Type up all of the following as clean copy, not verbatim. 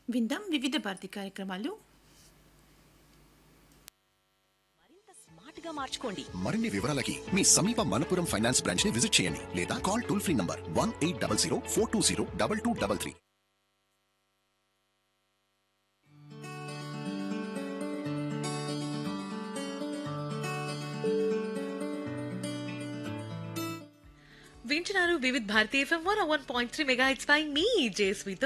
విందాం వివిధ భారతి కార్యక్రమాలు. మరింత స్మార్ట్ గా మార్చుకోండి. మరిన్ని వివరాలకి మీ సమీప మనపురం ఫైనాన్స్ బ్రాంచ్ ని విజిట్ చేయండి లేదా కాల్ టోల్ ఫ్రీ నంబర్ 1800 420 2233. వింటున్నారు వివిధ్ భారతి ఎఫ్ఎం 101.3 మెగాహెర్ట్జ్ పై మీ జేస్వితో.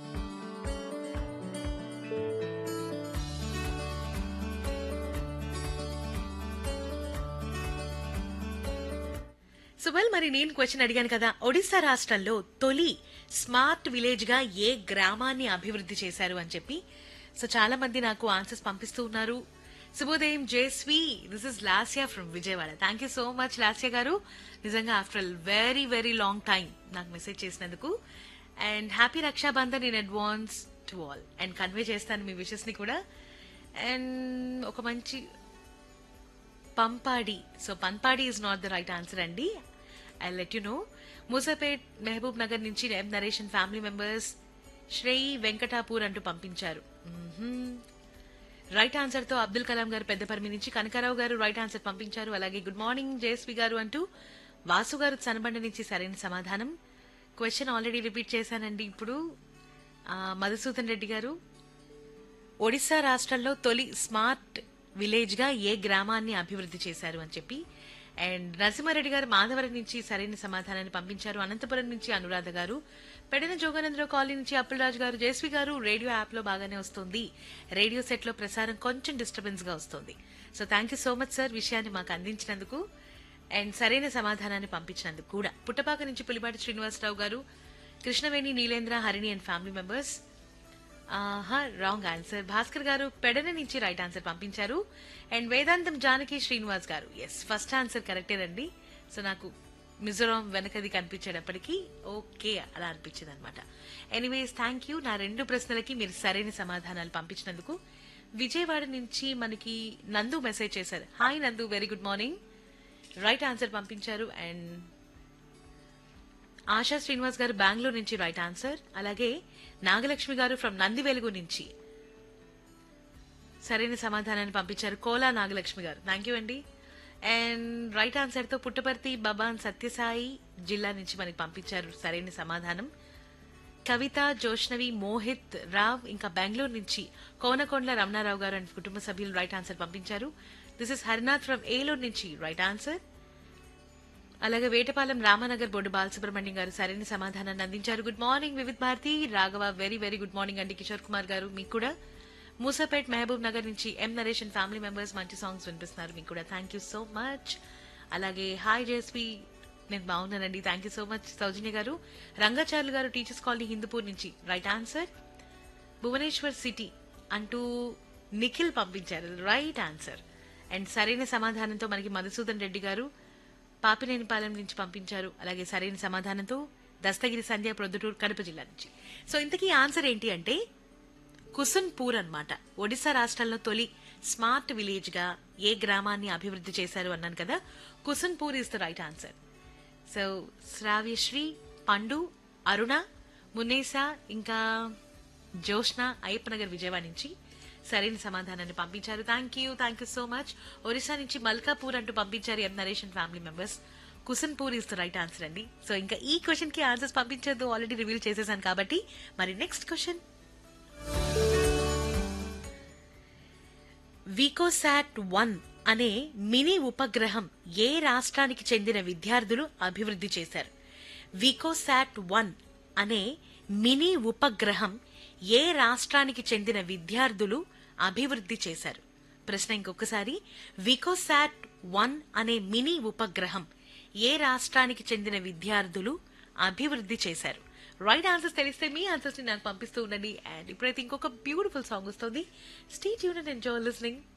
సుబల్, మరి నేను క్వశ్చన్ అడిగాను కదా, ఒడిశా రాష్ట్రంలో తొలి స్మార్ట్ విలేజ్ గా ఏ గ్రామాన్ని అభివృద్ధి చేశారు అని చెప్పి. సో చాలా మంది నాకు ఆన్సర్స్ పంపిస్తూ ఉన్నారు. శుభోదయం జేస్వి, this is Lasya from Vijayawada. Thank you so much Lasya గారు, నిజంగా after very very long time నాకు మెసేజ్ చేసినందుకు. And happy Rakshabandhan in advance to all. And convey చేస్తాను మీ విషెస్ ని కూడా. అండ్ ఒక మంచి పంపాడి, so పంపాడి is not the right answer అండి. I let you know. Moosapet Mahabub Nagar నుంచి ఎం Naresh and family members శ్రేయి Venkatapur అంటూ పంపించారు. రైట్ ఆన్సర్ తో అబ్దుల్ కలాం గారు పెద్దపర్మి నుంచి, కనకారావు గారు రైట్ ఆన్సర్ పంపించారు. అలాగే గుడ్ మార్నింగ్ జేఎస్వి గారు అంటూ వాసు గారు చనబండ నుంచి సరైన సమాధానం. క్వశ్చన్ ఆల్రెడీ రిపీట్ చేశానండి ఇప్పుడు. మధుసూదన్ రెడ్డి గారు, ఒడిశా రాష్ట్రంలో తొలి స్మార్ట్ విలేజ్ గా ఏ గ్రామాన్ని అభివృద్ధి చేశారు అని చెప్పి. అండ్ నరసింహారెడ్డి గారు మాధవరం నుంచి సరైన సమాధానాన్ని పంపించారు. అనంతపురం నుంచి అనురాధ గారు, పెడన జోగానందరావు కాలనీ నుంచి అప్పులరాజు గారు, జేస్వి గారు రేడియో యాప్ లో బాగానే వస్తుంది, రేడియో సెట్ లో ప్రసారం కొంచెం డిస్టర్బెన్స్ గా వస్తుంది. So thank you so much sir విషయాన్ని మాకు అందించినందుకు అండ్ సరైన సమాధానాన్ని పంపించినందుకు కూడా. పుట్టపాక నుంచి పులిపాటి శ్రీనివాసరావు గారు, Krishnaveni Neelendra Harini and family members. Wrong answer. Bhaskar గారు పెడన నుంచి రైట్ ఆన్సర్ పంపించారు. అండ్ వేదాంతం జానకి శ్రీనివాస్ గారు, ఎస్ ఫస్ట్ ఆన్సర్ కరెక్టేనండి. సో నాకు మిజోరాం వెనకది కనిపించేటప్పటికీ ఓకే అలా అనిపించింది అనమాట. Anyways thank you. నా రెండు ప్రశ్నలకి మీరు సరైన సమాధానాలు పంపించినందుకు. విజయవాడ నుంచి మనకి నందు మెసేజ్ చేశారు. హాయ్ నందు, very good morning, right answer పంపించారు. అండ్ ఆశా శ్రీనివాస్ గారు బెంగళూరు నుంచి రైట్ ఆన్సర్. అలాగే నాగలక్ష్మి గారు ఫ్రమ్ నంది వెలుగు నుంచి సరైన సమాధానాన్ని పంపించారు. కోలా నాగలక్ష్మి గారు, థ్యాంక్ యూ అండి. అండ్ రైట్ ఆన్సర్ తో పుట్టపర్తి బబాన్ సత్యసాయి జిల్లా నుంచి మనకి పంపించారు సరైన సమాధానం. కవిత, జోష్నవి, మోహిత్ రావ్, ఇంకా బెంగళూరు నుంచి కోనకొండల రమణారావు గారు అండ్ కుటుంబ సభ్యులు రైట్ ఆన్సర్ పంపించారు. This is Harinath from Eluru నుంచి రైట్ ఆన్సర్. అలాగే వేటపాలెం రామానగర్ బోర్డు బాలసుబ్రహ్మణ్యం గారు సరైన సమాధానాన్ని అందించారు. Good morning Vividh Bharati. Raghava, very very good morning అండి. కిషోర్ కుమార్ గారు మీకు కూడా. మూసాపేట్ మహబూబ్ నగర్ నుంచి ఎం నరేష్ అండ్ ఫ్యామిలీ మెంబర్స్ మంచి సాంగ్స్ వినిపిస్తున్నారు మీకు కూడా, థ్యాంక్ యూ సో మచ్. అలాగే హాయ్ జేఎస్వి, నేను బాగున్నానండి, థ్యాంక్ యూ సో మచ్. సౌజన్య గారు, రంగాచార్యులు గారు టీచర్స్ కాలనీ హిందూపూర్ నుంచి రైట్ ఆన్సర్. భువనేశ్వర్ సిటీ అంటూ నిఖిల్ పంపించారు రైట్ ఆన్సర్. అండ్ సరైన సమాధానంతో మనకి మధుసూదన్ రెడ్డి గారు పాపినేనిపాలెం నుంచి పంపించారు. అలాగే సరైన సమాధానంతో దస్తగిరి సంధ్య ప్రొద్దుటూరు కడప జిల్లా నుంచి. సో ఇంతకీ ఆన్సర్ ఏంటి అంటే కుసున్పూర్ అన్నమాట. ఒడిశా రాష్ట్రంలో తొలి స్మార్ట్ విలేజ్ గా ఏ గ్రామాన్ని అభివృద్ధి చేశారు అన్నాను కదా, కుసున్పూర్ is the right answer. So Sravyasri, పండు, అరుణ, మున్నేసా, ఇంకా జోష్న అయ్యప్పనగర్ విజయవాడ నుంచి సరైన సమాధానాన్ని పంపించారు. Thank you so much. Orissa నుంచి మల్కాపూర్ అంటూ పంపించారు ఎం Naresh and family members. కుసున్పూర్ is the right answer అండి. సో ఇంకా ఈ క్వశ్చన్ కి ఆన్సర్స్ పంపించదు ఆల్రెడీ రివీల్ చేసేసాను కాబట్టి. మరి నెక్స్ట్ క్వశ్చన్, వికోసాట్ 1 అనే మినీ ఉపగ్రహం ఏ రాష్ట్రానికి చెందిన విద్యార్థులు అభివృద్ధి చేశారు? వికోసాట్ 1 అనే మినీ ఉపగ్రహం ఏ రాష్ట్రానికి చెందిన విద్యార్థులు అభివృద్ధి చేశారు? ప్రశ్న ఇంకొకసారి, వికోసాట్ 1 అనే మినీ ఉపగ్రహం ఏ రాష్ట్రానికి చెందిన విద్యార్థులు అభివృద్ధి చేశారు? రైట్ ఆన్సర్స్ తెలిస్తే మీ ఆన్సర్స్ ని నాకు పంపిస్తూ ఉండండి. అండ్ ఇప్పుడైతే ఇంకొక బ్యూటిఫుల్ సాంగ్ వస్తుంది. Stay tuned and enjoy listening